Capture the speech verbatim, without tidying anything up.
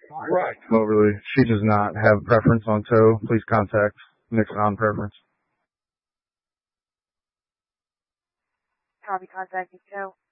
Right. Moberly. She does not have preference on tow. Please contact Nixon on preference. Copy, contacting tow.